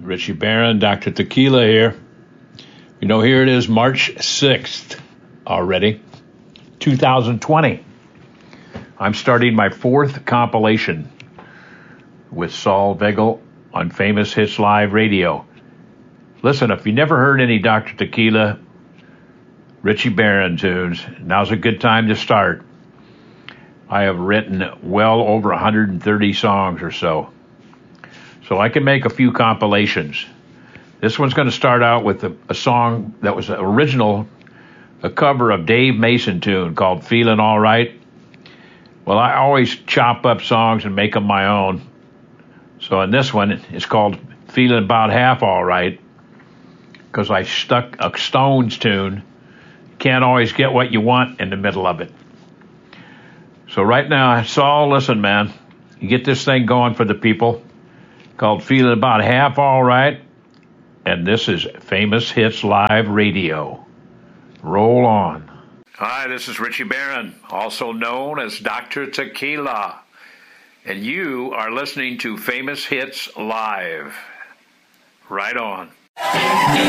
Richie Barron, Dr. Tequila here. You know, here it is, March 6th already, 2020. I'm starting my fourth compilation with Saul Vegel on Famous Hits Live Radio. Listen, if you never heard any Dr. Tequila, Richie Barron tunes, now's a good time to start. I have written well over 130 songs or so. So I can make a few compilations. This one's going to start out with a song that was original, a cover of Dave Mason tune called Feeling All Right. Well, I always chop up songs and make them my own. So in this one, it's called Feeling About Half All Right, because I stuck a Stones tune. Can't always get what you want in the middle of it. So right now, Saul, listen, man, you get this thing going for the people, called Feeling About Half All Right, and this is Famous Hits Live Radio. Roll on. Hi, this is Richie Barron, also known as Dr. Tequila, and you are listening to Famous Hits Live. Right on.